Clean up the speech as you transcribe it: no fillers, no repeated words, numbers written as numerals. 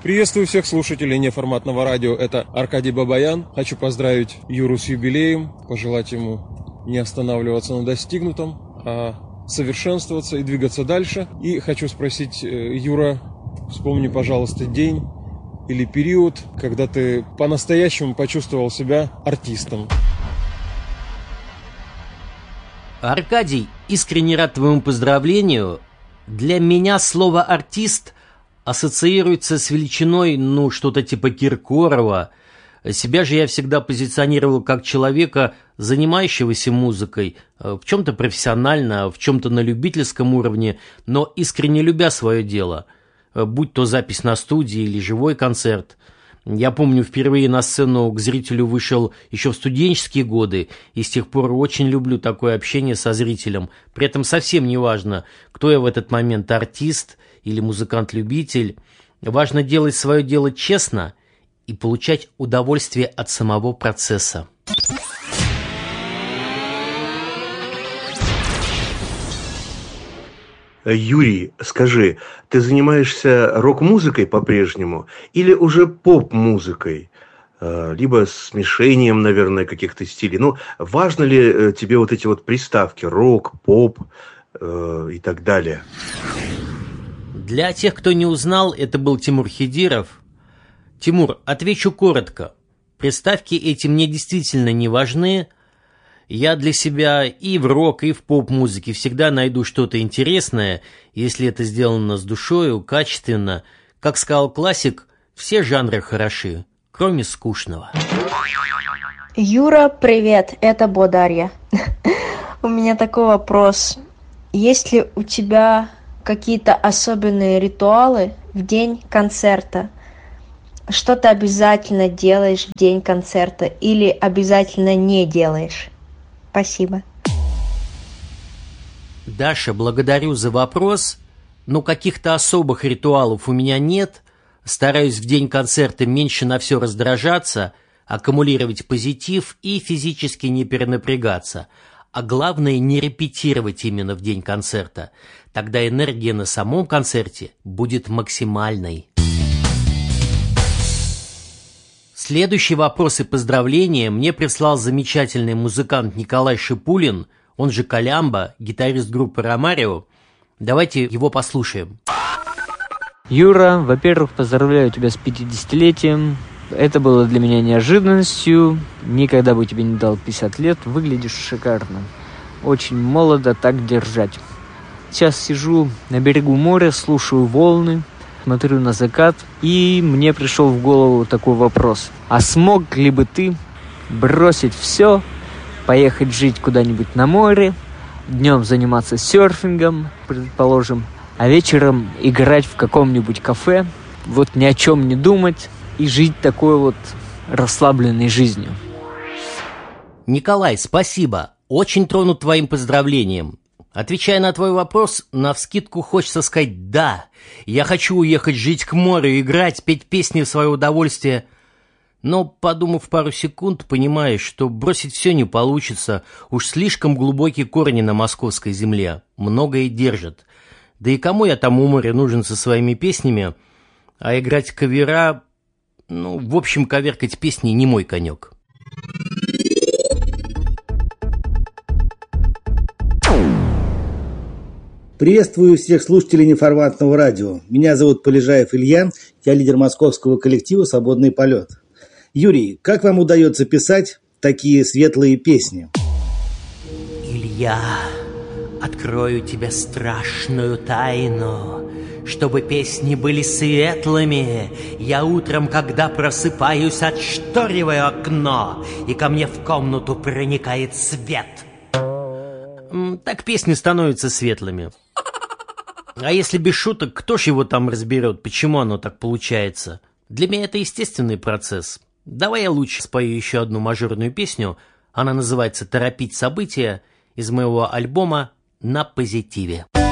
Приветствую всех слушателей неформатного радио. Это Аркадий Бабаян. Хочу поздравить Юру с юбилеем, пожелать ему не останавливаться на достигнутом, а совершенствоваться и двигаться дальше. И хочу спросить, Юра, вспомни, пожалуйста, день или период, когда ты по-настоящему почувствовал себя артистом. Аркадий, искренне рад твоему поздравлению. Для меня слово «артист» ассоциируется с величиной, что-то типа Киркорова. Себя же я всегда позиционировал как человека, занимающегося музыкой, в чем-то профессионально, в чем-то на любительском уровне, но искренне любя свое дело, будь то запись на студии или живой концерт. Я помню, впервые на сцену к зрителю вышел еще в студенческие годы, и с тех пор очень люблю такое общение со зрителем. При этом совсем не важно, кто я в этот момент, артист или музыкант-любитель. Важно делать свое дело честно и получать удовольствие от самого процесса. Юрий, скажи, ты занимаешься рок-музыкой по-прежнему или уже поп-музыкой? Либо смешением, наверное, каких-то стилей. Важно ли тебе вот эти вот приставки рок, поп и так далее? Для тех, кто не узнал, это был Тимур Хидиров. Тимур, отвечу коротко. Приставки эти мне действительно не важны. Я для себя и в рок, и в поп-музыке всегда найду что-то интересное, если это сделано с душою, качественно. Как сказал классик, все жанры хороши, кроме скучного. Юра, привет, это Бодарья. У меня такой вопрос. Есть ли у тебя какие-то особенные ритуалы в день концерта? Что ты обязательно делаешь в день концерта или обязательно не делаешь? Спасибо. Даша, благодарю за вопрос. Каких-то особых ритуалов у меня нет. Стараюсь в день концерта меньше на все раздражаться, аккумулировать позитив и физически не перенапрягаться. А главное, не репетировать именно в день концерта. Тогда энергия на самом концерте будет максимальной. Следующий вопрос и поздравления мне прислал замечательный музыкант Николай Шипулин, он же Колямбо, гитарист группы «Ромарио». Давайте его послушаем. Юра, во-первых, поздравляю тебя с 50-летием. Это было для меня неожиданностью. Никогда бы тебе не дал 50 лет. Выглядишь шикарно. Очень молодо, так держать. Сейчас сижу на берегу моря, слушаю волны, смотрю на закат, и мне пришел в голову такой вопрос. А смог ли бы ты бросить все, поехать жить куда-нибудь на море, днем заниматься серфингом, предположим, а вечером играть в каком-нибудь кафе, ни о чем не думать и жить такой расслабленной жизнью? Николай, спасибо. Очень тронут твоим поздравлением. Отвечая на твой вопрос, навскидку хочется сказать «да». Я хочу уехать жить к морю, играть, петь песни в свое удовольствие. Но, подумав пару секунд, понимаешь, что бросить все не получится. Уж слишком глубокие корни на московской земле. Многое держит. Да и кому я там у моря нужен со своими песнями? А играть кавера... коверкать песни не мой конек. Приветствую всех слушателей неформатного радио. Меня зовут Полежаев Илья, я лидер московского коллектива «Свободный полет». Юрий, как вам удается писать такие светлые песни? Илья, открою тебе страшную тайну. Чтобы песни были светлыми, я утром, когда просыпаюсь, отшториваю окно, и ко мне в комнату проникает свет. Так песни становятся светлыми. А если без шуток, кто ж его там разберет, почему оно так получается? Для меня это естественный процесс. Давай я лучше спою еще одну мажорную песню. Она называется «Торопить события» из моего альбома «На позитиве».